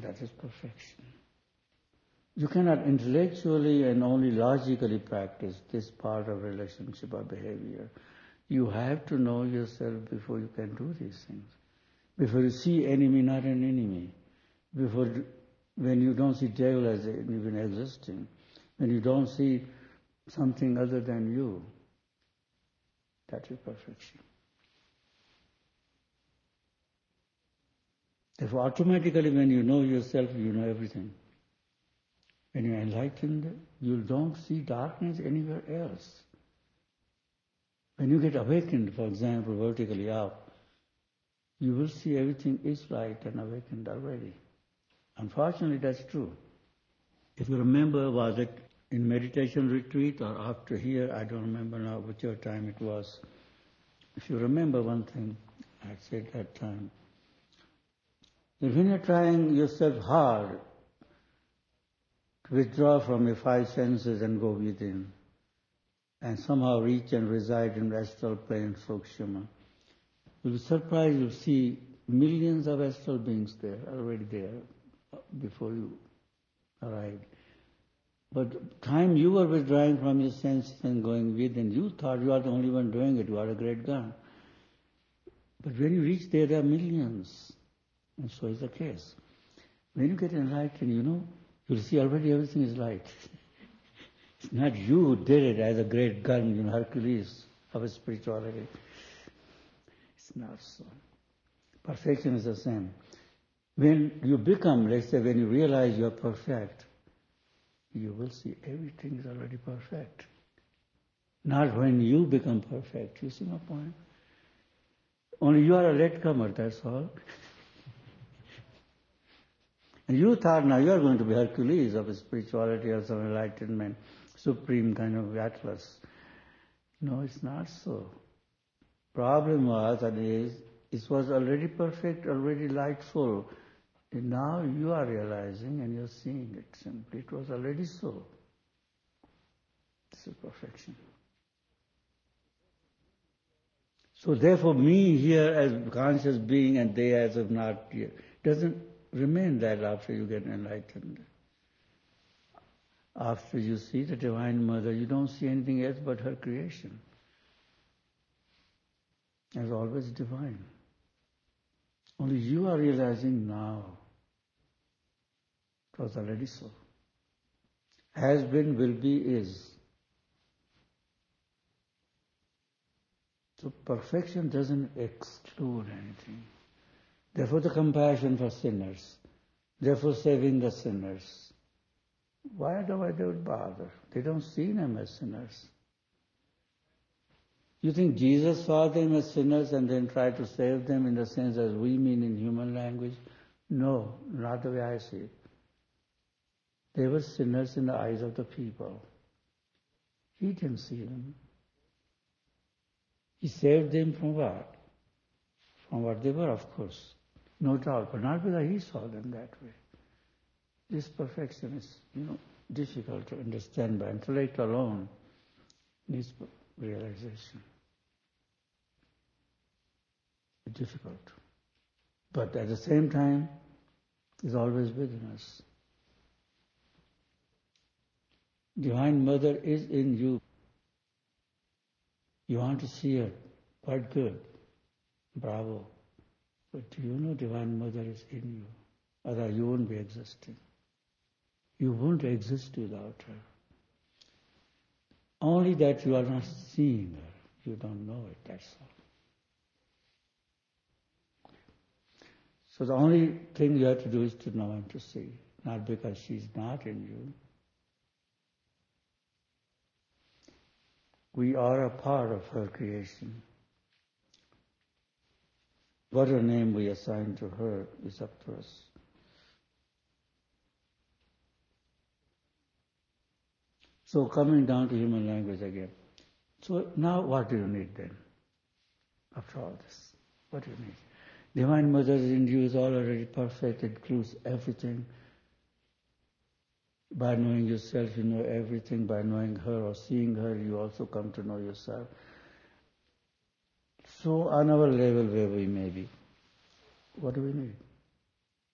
That is perfection. You cannot intellectually and only logically practice this part of relationship or behavior. You have to know yourself before you can do these things. Before you see enemy, not an enemy. When you don't see devil as even existing. When you don't see something other than you. That is perfection. Therefore, automatically when you know yourself, you know everything. When you're enlightened, you don't see darkness anywhere else. When you get awakened, for example, vertically up, you will see everything is light and awakened already. Unfortunately, that's true. If you remember, was it in meditation retreat or after here, I don't remember now whichever time it was. If you remember one thing, I said that time, that when you're trying yourself hard to withdraw from your five senses and go within, and somehow reach and reside in the astral plane, Sukshma, you'll be surprised, you'll see millions of astral beings there, already there, before you arrived. But the time you were withdrawing from your senses and going within, you thought you are the only one doing it, you are a great God. But when you reach there are millions. And so is the case. When you get enlightened, you'll see already everything is light. It's not you who did it as a great gun, Hercules of spirituality. It's not so. Perfection is the same. When you become, let's say, when you realize you are perfect, you will see everything is already perfect. Not when you become perfect. You see my point? Only you are a latecomer, that's all. And you thought now you are going to be Hercules of spirituality or some enlightenment, supreme kind of Atlas. No, it's not so. Problem was that it was already perfect, already lightful. And now you are realizing and you're seeing it simply. It was already so. This is perfection. So therefore me here as conscious being and they as of not here doesn't remain that after you get enlightened. After you see the Divine Mother, you don't see anything else but her creation. As always divine. Only you are realizing now. It was already so. Has been, will be, is. So perfection doesn't exclude anything. Therefore the compassion for sinners. Therefore saving the sinners. Why do I bother? They don't see them as sinners. You think Jesus saw them as sinners and then tried to save them in the sense as we mean in human language? No, not the way I see it. They were sinners in the eyes of the people. He didn't see them. He saved them from what? From what they were, of course. No doubt, but not because he saw them that way. This perfection is, difficult to understand by intellect alone. Needs realization. It's difficult. But at the same time, it's always within us. Divine Mother is in you. You want to see her. Quite good. Bravo. But do you know Divine Mother is in you? Otherwise you won't be existing. You won't exist without her. Only that you are not seeing her. You don't know it, that's all. So the only thing you have to do is to know and to see. Not because she's not in you. We are a part of her creation. Whatever name we assign to her is up to us. So coming down to human language again. So now what do you need then? After all this, what do you need? Divine Mother in you is already perfect, it includes everything. By knowing yourself, you know everything. By knowing her or seeing her, you also come to know yourself. So on our level where we may be, what do we need?